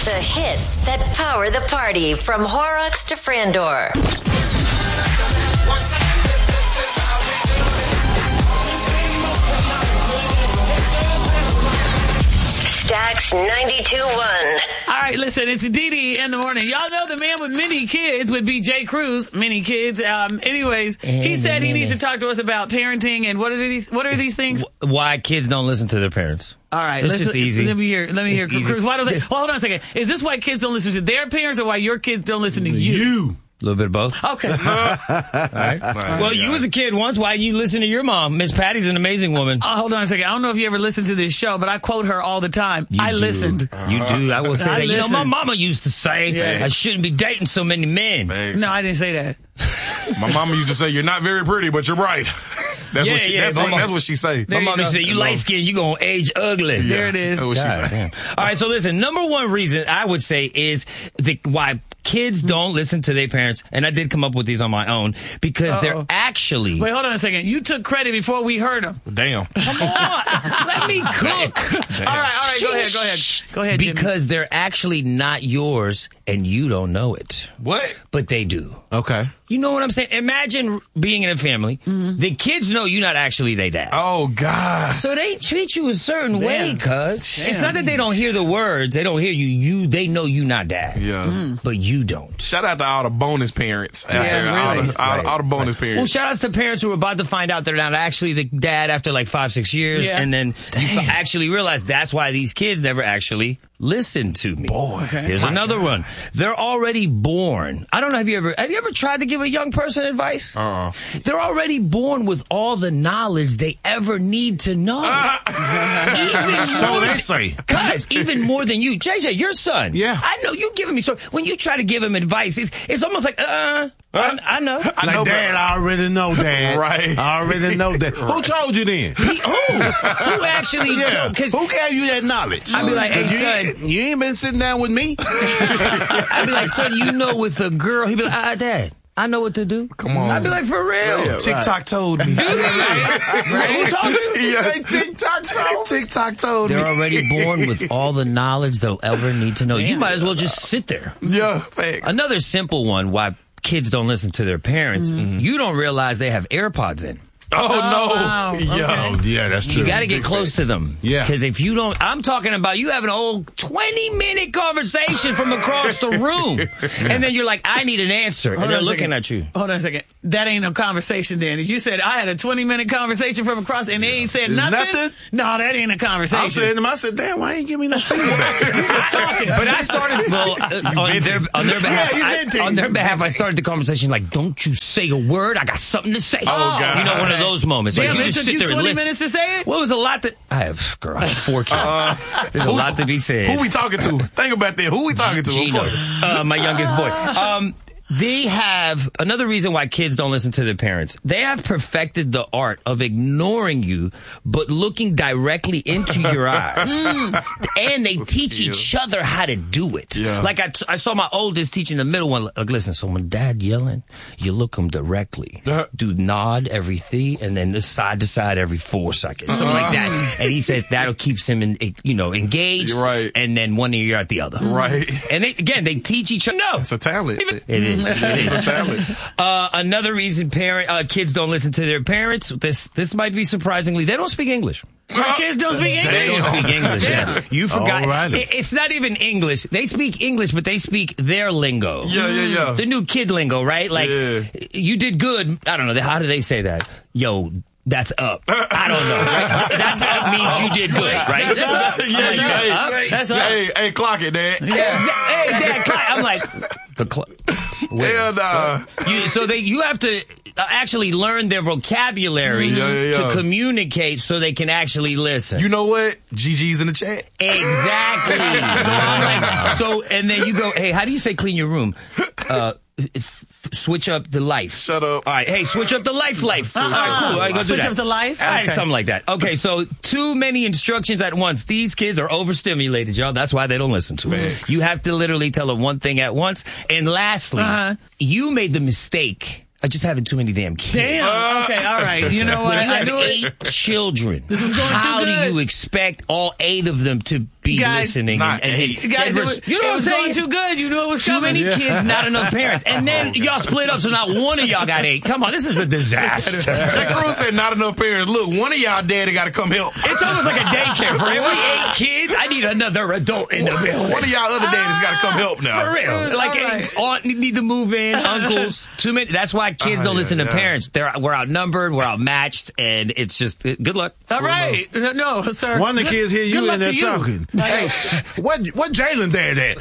The hits that power the party from Horrocks to Frandor. Stax 92.1. All right, listen, it's Dee in the morning. Y'all know the man with many kids would be Jay Cruz. Many kids. Anyways, he said he needs to talk to us about parenting and what are these things? Why kids don't listen to their parents. All right, it's just easy. Let me hear, Cruz. Why don't they? Well, hold on a second. Is this why kids don't listen to their parents, or why your kids don't listen to you? A little bit of both. Okay. All right. Well, you was a kid once. Why you listen to your mom? Miss Patty's an amazing woman. Hold on a second. I don't know if you ever listened to this show, but I quote her all the time. I listened. You do. I will say that. You know, my mama used to say, Yeah. I shouldn't be dating so many men. Thanks. No, I didn't say that. My mama used to say, "You're not very pretty, but you're bright." That's what she say. My mom used to say, "You light skinned, you gonna age ugly." Yeah, There it is. That's what she say. All right, so listen, number one reason I would say is why kids don't listen to their parents, and I did come up with these on my own, because they're actually... Wait, hold on a second. You took credit before we heard them. Damn. Come on, let me cook. All right, go ahead. Go ahead, Jimmy. Because they're actually not yours, and you don't know it. What? But they do. Okay. You know what I'm saying? Imagine being in a family. Mm-hmm. The kids know you're not actually their dad. Oh, God. So they treat you a certain way, cuz. It's not that they don't hear the words. They don't hear you. They know you not dad. Yeah. But you don't. Shout out to all the bonus parents out there. really. All the bonus parents. Well, shout outs to parents who are about to find out they're not actually the dad after like 5-6 years. Yeah. And then you actually realize that's why these kids never actually listen to me. Boy. Okay. Here's another one. They're already born. I don't know, have you ever tried to give a young person advice? They're already born with all the knowledge they ever need to know. So they say. Guys, even more than you. JJ, your son. Yeah. I know you giving me story. When you try to give him advice, it's almost like, I know. Dad, I already know, Dad. Right. I already know that. Who told you then? Who actually told? Who gave you that knowledge? I'd be like, hey, son. You ain't been sitting down with me? I'd be like, son, you know with a girl. He'd be like, Dad, I know what to do. Come on. I'd be like, for real. Yeah, TikTok told me. Who told you? Yeah. TikTok told me. They're already born with all the knowledge they'll ever need to know. You might as well just sit there. Yeah, thanks. Another simple one, why kids don't listen to their parents. You don't realize they have AirPods in. Oh, no. Wow. Yeah. Okay. Yeah, that's true. You got to get close to them. Yeah. Because if you don't, I'm talking about you have an old 20-minute conversation from across the room. And then you're like, I need an answer. And they're looking at you. Hold on a second. That ain't no conversation then. You said I had a 20-minute conversation from across and they ain't said nothing? Nothing? No, that ain't a conversation. I'm saying to them, I said, damn, why ain't give me no feedback? You just talking. But I started, on their behalf, Yeah, you venting. on their behalf, I started the conversation like, don't you say a word. I got something to say. Oh, God. You know, one of those moments. Like, Damn, you it just took sit you there and 20 listen. minutes to say it? Well, it was a lot that I have 4 kids. There's a lot to be said. Who we talking to? Think about that. Who we talking to? Gino, Of course. my youngest boy. They have another reason why kids don't listen to their parents. They have perfected the art of ignoring you, but looking directly into your eyes. And they teach each other how to do it. Yeah. Like I saw my oldest teaching the middle one. Like, listen, so when dad yelling, you look him directly. Do nod every 3 and then side to side every 4 seconds. Something like that. And he says that'll keeps him engaged. You're right. And then one ear at the other. Right. And they teach each other. No. It's a talent. It is. It is. Another reason kids don't listen to their parents. This might be surprisingly. They don't speak English. Your kids don't speak English? They don't speak English. Yeah. You forgot. Alrighty. It's not even English. They speak English, but they speak their lingo. Yeah. The new kid lingo, right? Like, you did good. I don't know. How do they say that? Yo, that's up. I don't know. Right? That's up means you did good, right? That's up. That's up. Hey, clock it, Dad. Hey, Dad, clock. I'm like, the clock. Hell nah. You have to actually learn their vocabulary to communicate so they can actually listen. You know what? GG's in the chat. Exactly. And then you go, hey, how do you say clean your room? Switch up the life. Shut up. All right, hey, switch up the life. All right, cool. All right, go do Switch that. up the life? All right, Okay. something like that. Okay, so too many instructions at once. These kids are overstimulated, y'all. That's why they don't listen to us. You have to literally tell them one thing at once. And lastly, you made the mistake of just having too many damn kids. Damn. Okay, all right. You know what? When you I have knew it. 8 children, This was going too how good. do you expect all 8 of them to be Guys, listening. not and eight. Guys, you know it what I'm was saying? going too good. You knew it was Too coming. many kids, not enough parents. And then y'all split up, so not one of y'all got 8. Come on, this is a disaster. Jay Cruz said not enough parents. Look, one of y'all daddy got to come help. It's almost like a daycare. For every 8 kids, I need another adult in the building. One of y'all other daddies got to come help now. For real. Like, right. aunt need to move in, uncles, too many. That's why kids don't listen to parents. We're outnumbered, we're outmatched, and it's just, good luck. All right. No, sir. One of the kids hear you Good in there luck to you. talking. Hey, what Jalen dad at?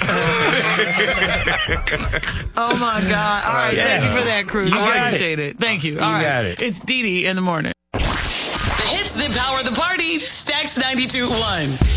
Oh, my God. All right. Yeah. Thank you for that, Cruz. You I got appreciate it. Thank you. All right. got it. It's Dee Dee in the morning. The hits that power the party. Stacks 92.1.